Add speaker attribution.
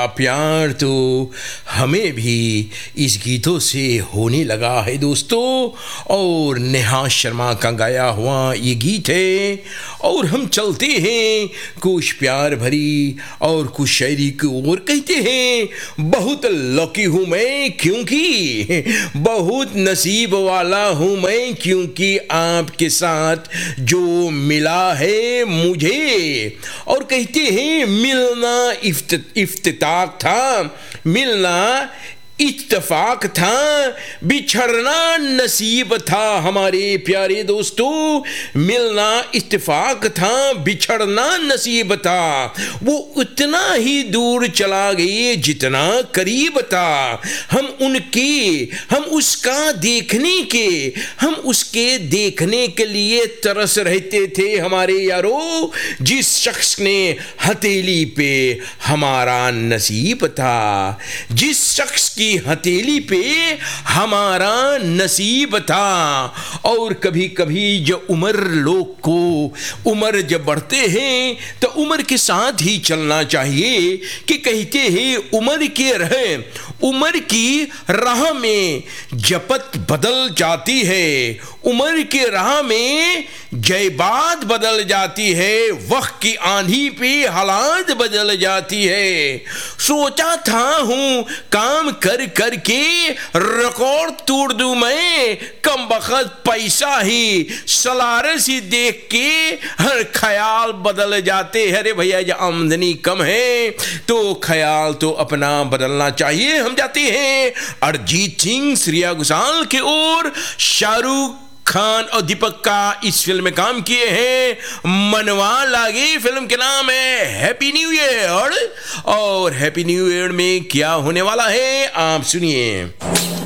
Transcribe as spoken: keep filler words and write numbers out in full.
Speaker 1: प्यार तो हमें भी इस गीतों से होने लगा है दोस्तों। और नेहा शर्मा का गाया हुआ ये गीत है और हम चलते हैं कुछ प्यार भरी और कुछ शायरी की ओर। कहते हैं बहुत लकी हूँ मैं क्योंकि बहुत नसीब वाला हूँ मैं क्योंकि आपके साथ जो मिला है मुझे। और कहते हैं मिलना इफ्त इफ्तितार था, मिलना इत्तेफाक था, बिछड़ना नसीब था। हमारे प्यारे दोस्तों, मिलना इत्तेफाक था, बिछड़ना नसीब था। वो उतना ही दूर चला गई जितना करीब था। हम उनके हम उसका देखने के हम उसके देखने के लिए तरस रहते थे हमारे यारो। जिस शख्स ने हथेली पे हमारा नसीब था, जिस शख्स की हथेली पे हमारा नसीब था। और कभी कभी जब उम्र लोग को उम्र जब बढ़ते हैं तो उम्र के साथ ही चलना चाहिए। कि कहते हैं उम्र के रहे उम्र की राह में जपत बदल जाती है, उम्र के राह में जयबात बदल जाती है, वक्त की आंधी पे हालात बदल जाती है। सोचा था हूँ काम कर करके रिकॉर्ड तोड़ दूं मैं, कम बखत पैसा ही सलारस ही देख के हर ख्याल बदल जाते। अरे भैया जब आमदनी कम है तो ख्याल तो अपना बदलना चाहिए। हम जाते हैं अरिजीत सिंह, श्रेया घोषाल के ओर। शाहरुख खान और दीपक का इस फिल्म में काम किए हैं। मनवा लागे फिल्म के नाम है। Happy new year. और हैप्पी न्यू ईयर में क्या होने वाला है आप सुनिए।